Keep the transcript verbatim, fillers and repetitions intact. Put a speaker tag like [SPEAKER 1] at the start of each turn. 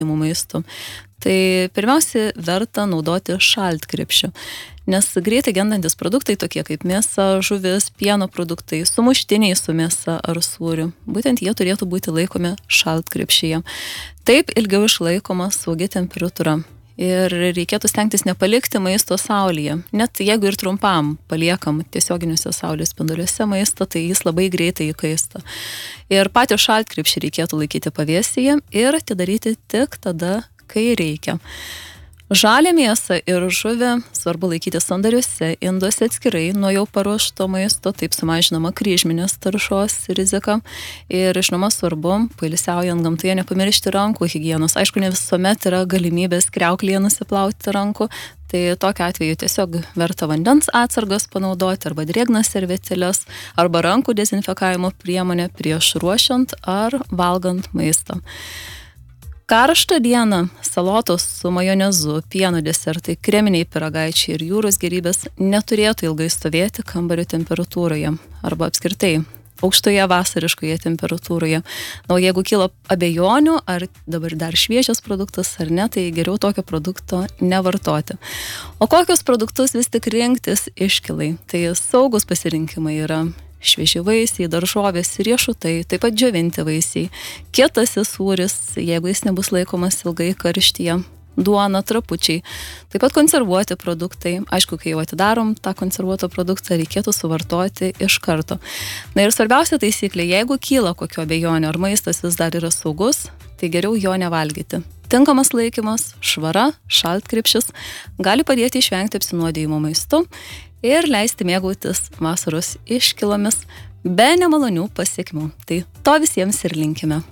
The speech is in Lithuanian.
[SPEAKER 1] maistu. Tai pirmiausia, verta naudoti šaltkrepšį, nes greitai gendantis produktai tokie kaip mėsa, žuvis, pieno produktai, sumuštiniai su mėsa ar sūriu, būtent jie turėtų būti laikomi šaltkrepšyje. Taip ilgiau išlaikoma saugi temperatūra. Ir reikėtų stengtis nepalikti maisto saulėje. Net jeigu ir trumpam paliekam tiesioginiuose saulės spinduliuose maistą, tai jis labai greitai įkaista. Ir patį šaltkrepšį reikėtų laikyti pavėsyje ir atidaryti tik tada, kai reikia. Žalią mėsą ir žuvį svarbu laikyti sandariuose, induose atskirai nuo jau paruošto maisto, taip sumažinama kryžminės taršos rizika. Ir žinoma svarbu, pailsiaujant gamtoje, nepamiršti rankų higienos. Aišku, ne visuomet yra galimybės kriauklėje nusiplauti rankų, tai tokiu atveju tiesiog verta vandens atsargas panaudoti arba drėgnas servetėles arba rankų dezinfekavimo priemonę prieš ruošiant ar valgant maistą. Karštą dieną salotos su majonezu, pieno desertai, kreminiai pyragaičiai ir jūros gėrybės neturėtų ilgai stovėti kambario temperatūroje arba apskritai aukštoje vasariškoje temperatūroje. Na, o jeigu kyla abejonių, ar dabar dar šviežias produktas ar ne, tai geriau tokio produkto nevartoti. O kokius produktus vis tik rinktis iškilai? Tai saugus pasirinkimai yra švieži vaisiai, daržovės, riešutai, taip pat džiovinti vaisiai, kietasis sūris, jeigu jis nebus laikomas ilgai karštyje, duona, trapučiai, taip pat konservuoti produktai. Aišku, kai jau atidarom tą konservuotą produktą, reikėtų suvartoti iš karto. Na ir svarbiausia taisyklė, jeigu kyla kokio abejonio, ar maistas vis dar yra saugus, tai geriau jo nevalgyti. Tinkamas laikymas, švara, šaltkrepšis gali padėti išvengti apsinuodijimo maistu ir leisti mėgautis vasaros iškylomis be nemalonių pasekmių. Tai to visiems ir linkime.